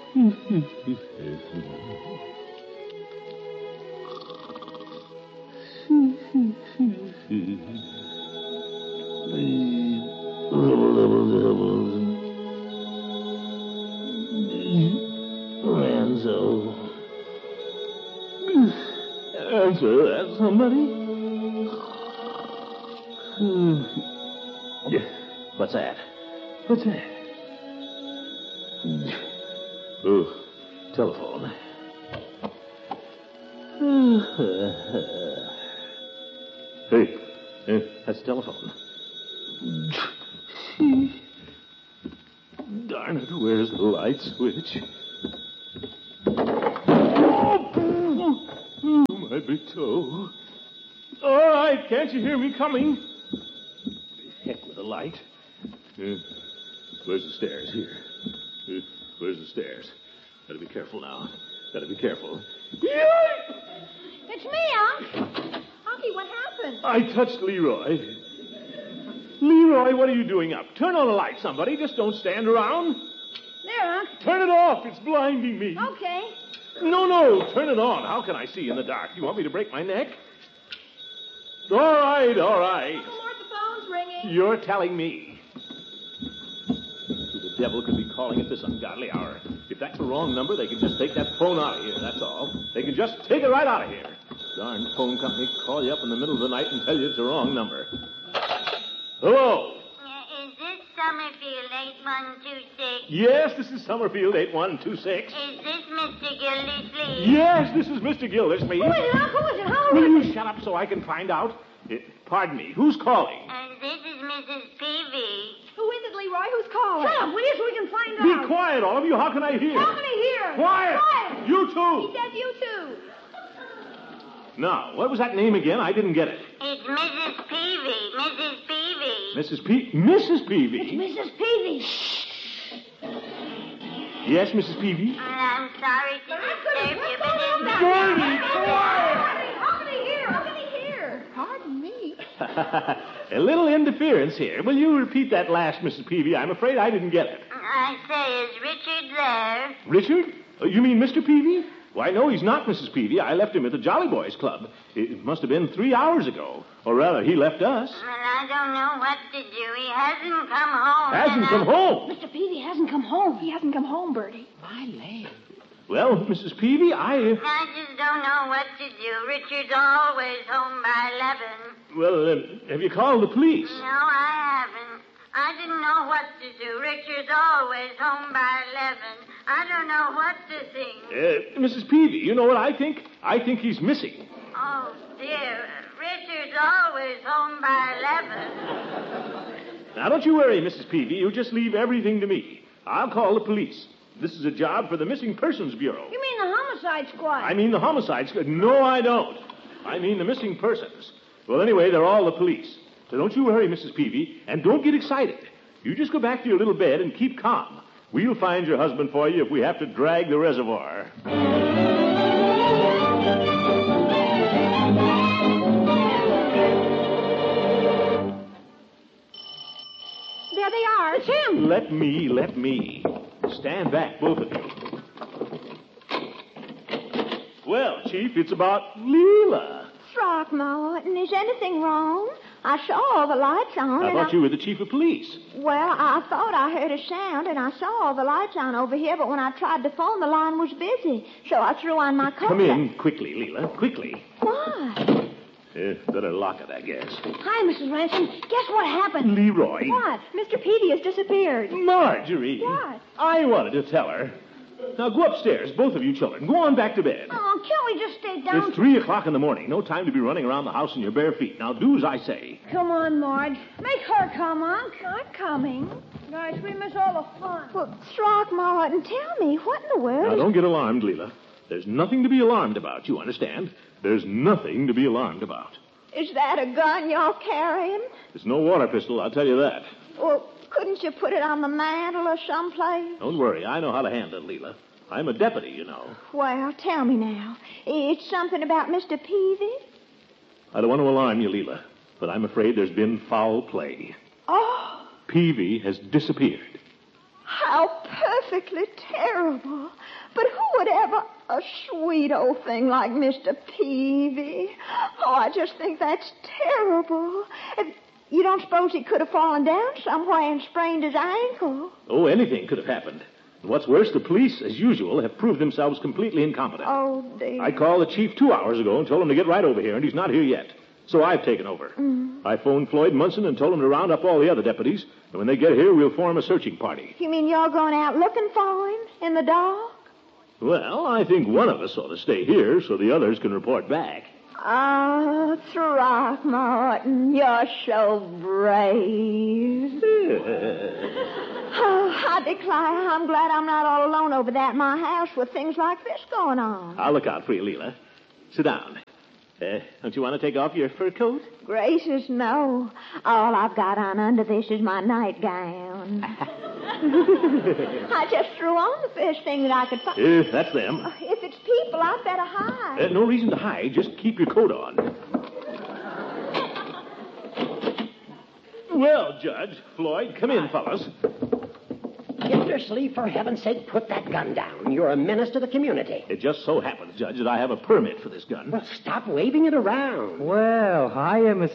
Answer that, somebody? What's that? What's that? Oh, telephone. Hey, that's the telephone. Darn it, where's the light switch? Oh, my big toe. All right, can't you hear me coming? Heck with the light. Where's the stairs here? Where's the stairs? Gotta be careful now. Gotta be careful. It's me, Unc. Unky, what happened? I touched Leroy. Leroy, what are you doing up? Turn on the light, somebody. Just don't stand around. There, Unc. Turn it off. It's blinding me. Okay. No. Turn it on. How can I see in the dark? You want me to break my neck? All right. Uncle Mort, the phone's ringing. You're telling me. Who the devil could be calling at this ungodly hour? If that's the wrong number, they can just take that phone out of here, that's all. They can just take it right out of here. Darn phone company call you up in the middle of the night and tell you it's the wrong number. Hello? Is this Summerfield 8126? Yes, this is Summerfield 8126. Is this Mr. Gildersleeve? Yes, this is Mr. Gildersleeve. Who is it, Unc? Who is it? How Will is you it? shut up so I can find out? Pardon me, who's calling? This is Mrs. Peavy. Who is it, Leroy? Who's calling? Shut up, will you, so we can find Be out. quiet, all of you. How can I hear? How can he hear? Quiet! Quiet! You He too! said you too. Now, what was that name again? I didn't get it. It's Mrs. Peavy. Mrs. Peavy. Mrs. Peavy? Mrs. Peavy. Yes, Mrs. Peavy? I'm sorry to disturb you, but there's Bertie, quiet! How can he hear? How can he hear? Pardon me. A little interference here. Will you repeat that last, Mrs. Peavy? I'm afraid I didn't get it. I say, is Richard there? Richard? You mean Mr. Peavy? Why, no, he's not, Mrs. Peavy. I left him at the Jolly Boys Club. It must have been 3 hours ago. Or rather, he left us. Well, I don't know what to do. He hasn't come home. Hasn't come home. Mr. Peavy hasn't come home. He hasn't come home, Bertie. My leg. Well, Mrs. Peavy, I just don't know what to do. Richard's always home by 11. Well, have you called the police? No, I haven't. I didn't know what to do. Richard's always home by 11. I don't know what to think. Mrs. Peavy, you know what I think? I think he's missing. Oh, dear. Richard's always home by 11. Now, don't you worry, Mrs. Peavy. You just leave everything to me. I'll call the police. This is a job for the Missing Persons Bureau. You mean the homicide squad? I mean the homicide squad. No, I don't. I mean the missing persons. Well, anyway, they're all the police. So don't you worry, Mrs. Peavy, and don't get excited. You just go back to your little bed and keep calm. We'll find your husband for you if we have to drag the reservoir. There they are. It's him. Let me. Stand back, both of you. Well, Chief, it's about Leela. Throckmorton, is anything wrong? I saw all the lights on. I thought you were the chief of police. Well, I thought I heard a sound, and I saw all the lights on over here, but when I tried to phone, the line was busy. So I threw on my coat. Come in quickly, Leela, quickly. Why? Better lock it, I guess. Hi, Mrs. Ransom. Guess what happened? Leroy. What? Mr. Peavy has disappeared. Marjorie. What? I wanted to tell her. Now, go upstairs, both of you children. Go on back to bed. Oh, can't we just stay down? It's 3 o'clock in the morning. No time to be running around the house in your bare feet. Now, do as I say. Come on, Marge. Make her come, Unc. I'm coming. Guys, we miss all the fun. Well, Throckmorton, tell me, what in the world Now, don't get alarmed, Leela. There's nothing to be alarmed about, you understand? There's nothing to be alarmed about. is that a gun you're carrying? It's no water pistol, I'll tell you that. Well, couldn't you put it on the mantle or someplace? Don't worry, I know how to handle it, Leela. I'm a deputy, you know. Well, tell me now. It's something about Mr. Peavy? I don't want to alarm you, Leela, but I'm afraid there's been foul play. Oh. Peavy has disappeared. How perfectly terrible. But who would ever... A sweet old thing like Mr. Peavy. Oh, I just think that's terrible. You don't suppose he could have fallen down somewhere and sprained his ankle? Oh, anything could have happened. And what's worse, the police, as usual, have proved themselves completely incompetent. Oh, dear. I called the chief 2 hours ago and told him to get right over here, and he's not here yet. So I've taken over. I phoned Floyd Munson and told him to round up all the other deputies, and when they get here, we'll form a searching party. You mean you're going out looking for him in the dark? Well, I think one of us ought to stay here so the others can report back. Oh, Throckmorton, you're so brave. Oh, I declare, I'm glad I'm not all alone over there at my house with things like this going on. I'll look out for you, Leela. Sit down. Don't you want to take off your fur coat? Gracious, no. All I've got on under this is my nightgown. I just threw on the first thing that I could find. That's them. If it's people, I'd better hide. No reason to hide. Just keep your coat on. Well, Judge, Floyd, come in, fellas. Gildersleeve, for heaven's sake, put that gun down. You're a menace to the community. It just so happens, Judge, that I have a permit for this gun. Well, stop waving it around. Well, hiya, Mr.